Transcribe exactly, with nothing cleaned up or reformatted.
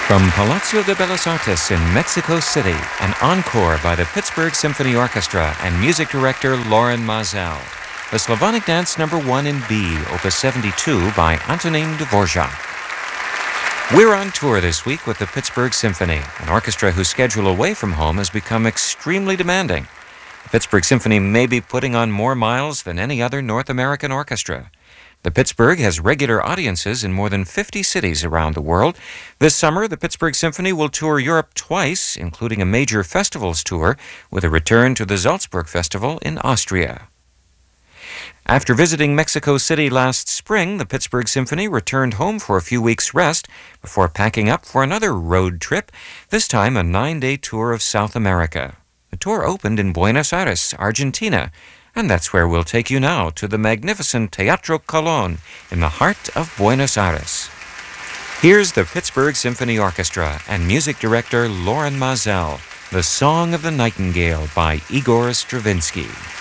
From Palacio de Bellas Artes in Mexico City, an encore by the Pittsburgh Symphony Orchestra and music director Loren Maazel. The Slavonic Dance Number one in B, Opus seventy-two by Antonin Dvorak. We're on tour this week with the Pittsburgh Symphony, an orchestra whose schedule away from home has become extremely demanding. The Pittsburgh Symphony may be putting on more miles than any other North American orchestra. The Pittsburgh has regular audiences in more than fifty cities around the world. This summer, the Pittsburgh Symphony will tour Europe twice, including a major festivals tour, with a return to the Salzburg Festival in Austria. After visiting Mexico City last spring, the Pittsburgh Symphony returned home for a few weeks' rest before packing up for another road trip, this time a nine-day tour of South America. The tour opened in Buenos Aires, Argentina, and that's where we'll take you now, to the magnificent Teatro Colón in the heart of Buenos Aires. Here's the Pittsburgh Symphony Orchestra and music director Loren Maazel, The Song of the Nightingale by Igor Stravinsky.